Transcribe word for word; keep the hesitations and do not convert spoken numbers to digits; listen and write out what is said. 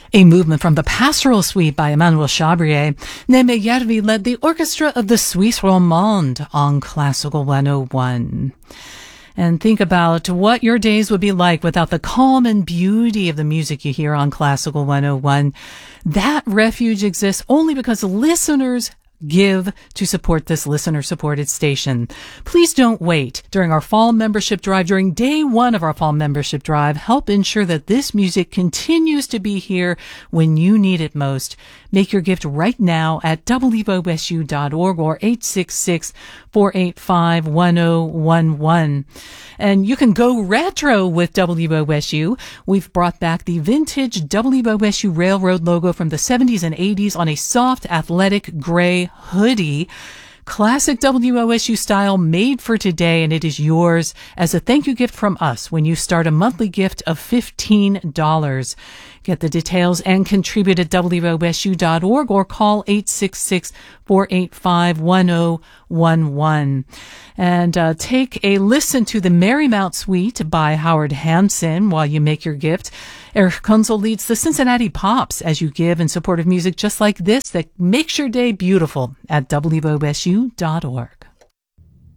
A movement from the Pastoral Suite by Emmanuel Chabrier. Neme Järvi led the orchestra of the Suisse Romande on Classical one oh one. And think about what your days would be like without the calm and beauty of the music you hear on Classical one oh one. That refuge exists only because listeners give to support this listener-supported station. Please don't wait. During our fall membership drive, during day one of our fall membership drive, help ensure that this music continues to be here when you need it most. Make your gift right now at w o s u dot org or eight six six, four eight five, one oh one one. And you can go retro with W O S U. We've brought back the vintage W O S U Railroad logo from the seventies and eighties on a soft, athletic gray hoodie. Classic W O S U style made for today, and it is yours as a thank you gift from us when you start a monthly gift of fifteen dollars. Get the details and contribute at w o s u dot org or call eight six six, four eight five, one oh one one. And uh, take a listen to the Marymount Suite by Howard Hanson while you make your gift. Eric Kunzel leads the Cincinnati Pops as you give in support of music just like this that makes your day beautiful at w o s u dot org.